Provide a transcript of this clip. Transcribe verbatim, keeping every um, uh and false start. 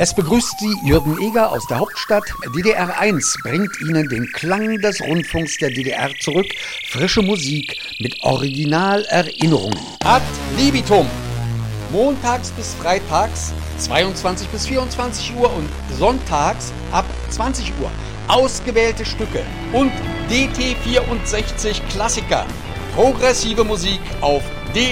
Es begrüßt Sie Jürgen Eger aus der Hauptstadt. D D R eins bringt Ihnen den Klang des Rundfunks der D D R zurück. Frische Musik mit Originalerinnerungen. Ad libitum. Montags bis freitags zweiundzwanzig bis vierundzwanzig Uhr und sonntags ab zwanzig Uhr. Ausgewählte Stücke und D T vierundsechzig Klassiker. Progressive Musik auf D